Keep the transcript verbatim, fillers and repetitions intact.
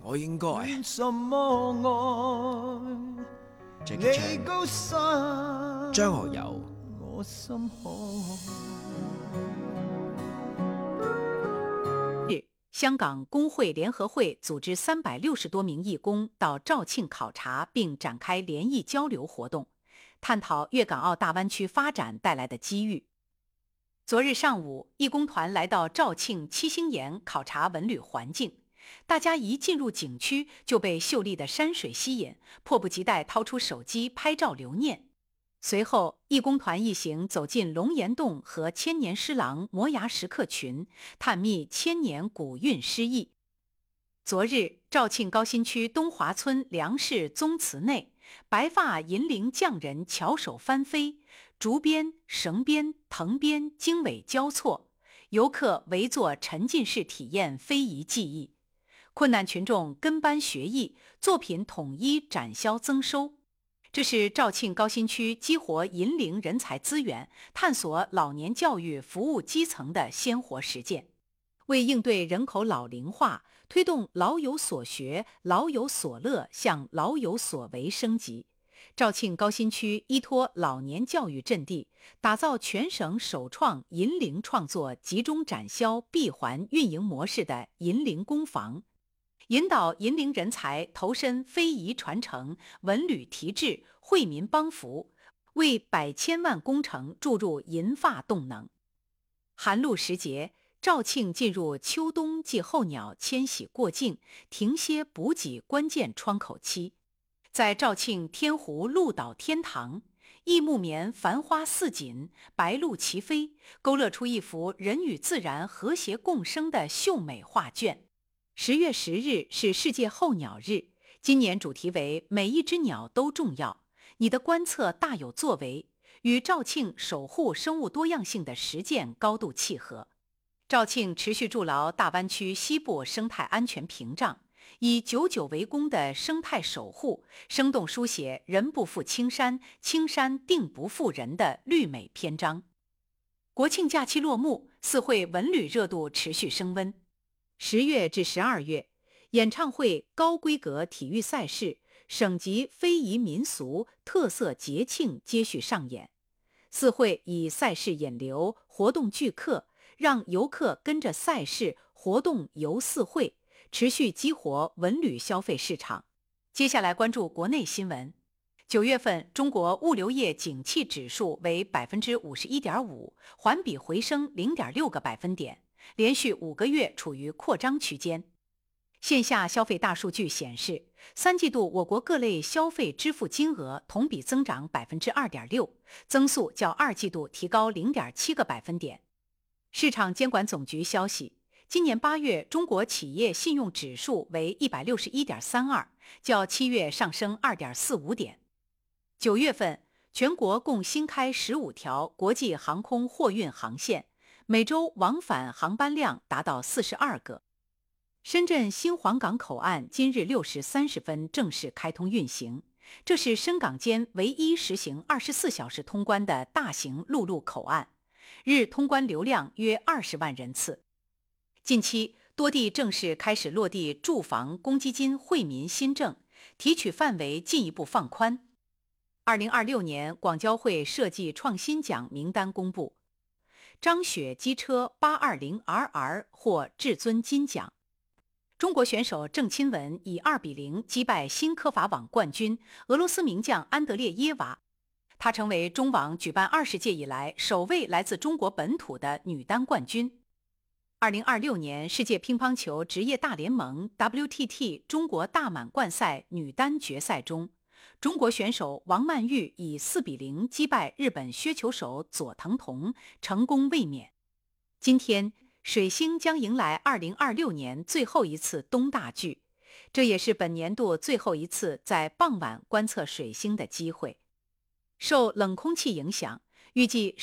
我應該 Jackie Chan 張學友。 日，香港工會聯合會組織三百六十多名義工到肇慶考察，並展開聯誼交流活動，探討粵港澳大灣區發展帶來的機遇。昨日上午，義工團來到肇慶七星岩考察文旅環境，大家一進入景區就被秀麗的山水吸引，迫不及待掏出手機拍照留念。隨後，義工團一行走進龍岩洞和千年詩廊摩崖石刻群，探秘千年古韻詩意。昨日，肇慶高新區東華村梁氏宗祠內，白髮銀鈴匠人巧手翻飛，竹鞭、繩鞭、藤鞭經緯交錯，遊客圍坐沉浸式體驗非遺技藝。困難群眾跟班學藝，作品統一展銷增收。這是肇慶高新區激活銀齡人才資源、探索老年教育服務基層的鮮活實踐。為應對人口老齡化，推動老有所學、老有所樂向老有所為升級，肇慶高新區依託老年教育陣地，打造全省首創銀齡創作集中展銷閉環運營模式的銀齡工坊，引導銀齡人才投身非遺傳承、文旅提質、惠民幫扶，為百千萬工程注入銀發動能。寒露時節，肇慶進入秋冬季候鳥遷徙過境、停歇補給關鍵窗口期。在肇慶天湖鷺島天堂，異木棉繁花似錦，白鷺齊飛，勾勒出一幅人與自然和諧共生的秀美畫卷。十月十日是世界候鳥日，今年主題為每一隻鳥都重要，你的觀測大有作為，與肇慶守護生物多樣性的實踐高度契合。肇慶持續築牢大灣區西部生態安全屏障，以久久為功的生態守護，生動書寫人不負青山，青山定不負人的綠美篇章。國慶假期落幕，四會文旅熱度持續升溫。十月至十二月，演唱會、高規格體育賽事、省級非遺民俗特色節慶接續上演。四會以賽事引流，活動聚客，讓遊客跟着賽事活動遊四會，持續激活文旅消費市場。接下來關注國內新聞。九月份，中國物流業景氣指數為百分之五十一點五，環比回升零點六個百分點。連續五個月處於擴張區間。線下消費大數據顯示，三季度我國各類消費支付金額同比增長百分之二點六，增速較二季度提高零點七個百分點。市場監管總局消息，今年八月中國企業信用指數為一百六十一點三二，較七月上升二點四五點。九月份，全國共新開十五條國際航空貨運航線。每周往返航班量達到四十二個。深圳新皇崗口岸今日六時三十分正式開通運行，這是深港間唯一實行二十四小時通關的大型陸路口岸，日通關流量約二十萬人次。近期，多地正式開始落地住房公積金惠民新政，提取範圍進一步放寬。二零二六年廣交會設計創新獎名單公布。張雪機車 八二零 R R 獲至尊金獎。中國選手鄭欽文以二比零擊敗新科法網冠軍俄羅斯名將安德烈耶娃，她成為中網舉辦二十屆以來首位來自中國本土的女單冠軍。二零二六年世界乒乓球職業大聯盟 W T T 中國大滿貫賽女單決賽中，中國選手王曼玉以四比零擊敗日本削球手佐藤瞳，成功衛冕。今天，水星將迎來二零二六年最後一次東大距，這也是本年度最後一次在傍晚觀測水星的機會。受冷空氣影響，預計